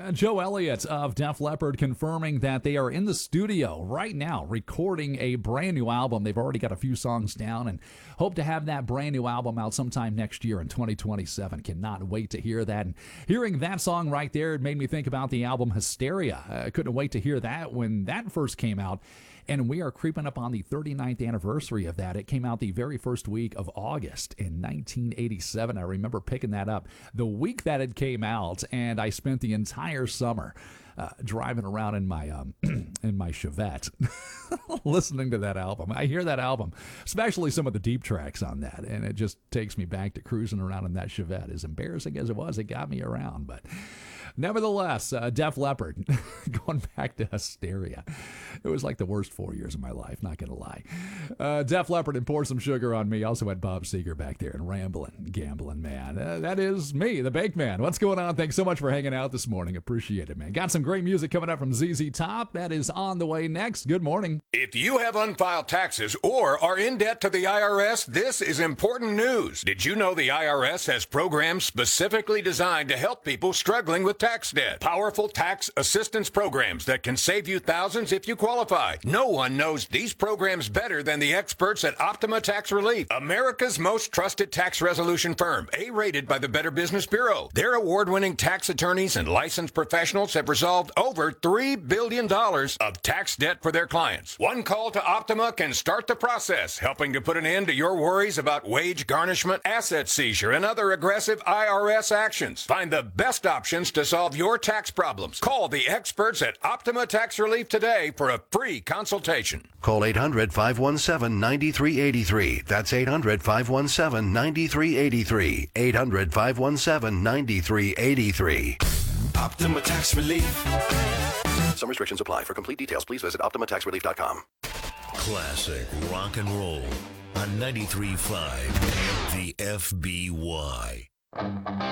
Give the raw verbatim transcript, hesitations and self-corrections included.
Uh, Joe Elliott of Def Leppard confirming that they are in the studio right now recording a brand new album. They've already got a few songs down and hope to have that brand new album out sometime next year in twenty twenty-seven. Cannot wait to hear that. And hearing that song right there, it made me think about the album Hysteria. I couldn't wait to hear that when that first came out. And we are creeping up on the thirty-ninth anniversary of that. It came out the very first week of August in nineteen eighty-seven. I remember picking that up the week that it came out, and I spent the entire summer uh, driving around in my um, in my Chevette listening to that album. I hear that album, especially some of the deep tracks on that, and it just takes me back to cruising around in that Chevette. As embarrassing as it was, it got me around, but nevertheless, uh, Def Leppard, going back to Hysteria. It was like the worst four years of my life, not going to lie. Uh, Def Leppard and Pour Some Sugar on Me. Also had Bob Seger back there and Ramblin', Gambling Man. Uh, that is me, the Bake Man. What's going on? Thanks so much for hanging out this morning. Appreciate it, man. Got some great music coming up from Z Z Top. That is on the way next. Good morning. If you have unfiled taxes or are in debt to the I R S, this is important news. Did you know the I R S has programs specifically designed to help people struggling with tax debt? Powerful tax assistance programs that can save you thousands if you qualify. No one knows these programs better than the experts at Optima Tax Relief, America's most trusted tax resolution firm, A-rated by the Better Business Bureau. Their award-winning tax attorneys and licensed professionals have resolved over three billion dollars of tax debt for their clients. One call to Optima can start the process, helping to put an end to your worries about wage garnishment, asset seizure, and other aggressive I R S actions. Find the best options to solve your tax problems. Call the experts at Optima Tax Relief today for a free consultation. Call eight hundred, five one seven, nine three eight three. That's eight hundred, five one seven, nine three eight three. eight hundred, five one seven, nine three eight three. Optima Tax Relief. Some restrictions apply. For complete details, please visit optima tax relief dot com. Classic rock and roll on ninety-three point five The F B Y.